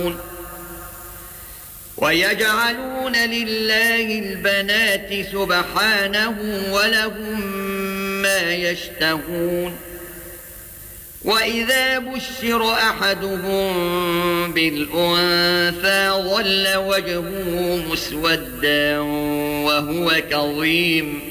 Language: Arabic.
ويجعلون لله البنات سبحانه ولهم ما يشتهون وإذا بشر أحدهم بالأنثى ظل وجهه مسودا وهو كظيم